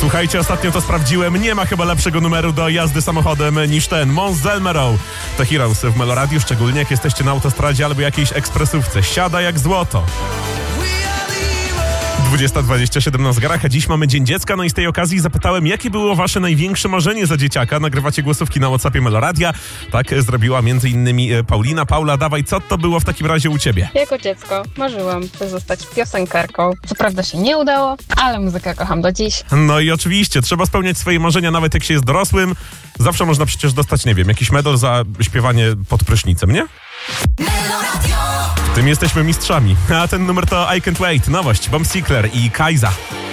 Słuchajcie, ostatnio to sprawdziłem. Nie ma chyba lepszego numeru do jazdy samochodem niż ten. Mons Zelmerau. To Heroes w Meloradiu, szczególnie jak jesteście na autostradzie albo jakiejś ekspresówce. Siada jak złoto. 20:27 na zegarach, a dziś mamy Dzień Dziecka, no i z tej okazji zapytałem, jakie było wasze największe marzenie za dzieciaka. Nagrywacie głosówki na WhatsAppie Meloradia. Tak zrobiła m.in. Paulina. Paula, dawaj, co to było w takim razie u ciebie? Jako dziecko marzyłam, by zostać piosenkarką. Co prawda się nie udało, ale muzykę kocham do dziś. No i oczywiście, trzeba spełniać swoje marzenia, nawet jak się jest dorosłym. Zawsze można przecież dostać, nie wiem, jakiś medal za śpiewanie pod prysznicem, nie? W tym jesteśmy mistrzami. A ten numer to I Can't Wait, nowość, Bomb Sickler i Kaiza.